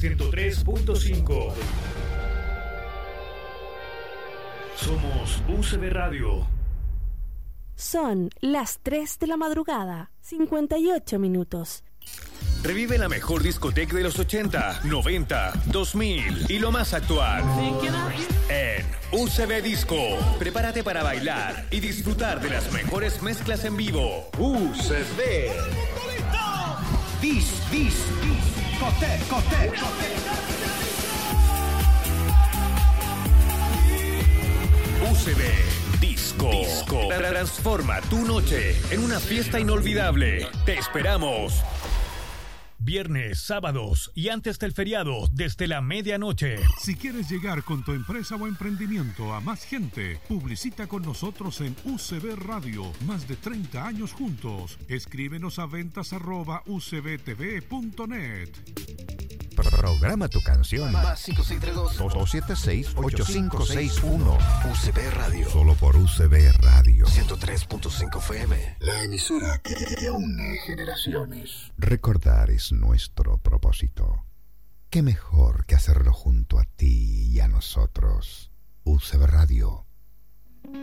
103.5. Somos UCB Radio. Son las 3 de la madrugada, 58 minutos. Revive la mejor discoteca de los 80, 90, 2000 y lo más actual. En UCB Disco. Prepárate para bailar y disfrutar de las mejores mezclas en vivo. UCB. Discoteca. UCB Disco. Transforma tu noche en una fiesta inolvidable. Te esperamos. Viernes, sábados y antes del feriado desde la medianoche. Si quieres llegar con tu empresa o emprendimiento a más gente, publicita con nosotros en UCB Radio. Más de 30 años juntos. Escríbenos a ventas@ucbtv.net. Programa tu canción. Más 562-276-8561. UCB Radio. Solo por UCB Radio. 103.5 FM. La emisora que une generaciones. Recordar es nuestro propósito. ¿Qué mejor que hacerlo junto a ti y a nosotros? UCB Radio.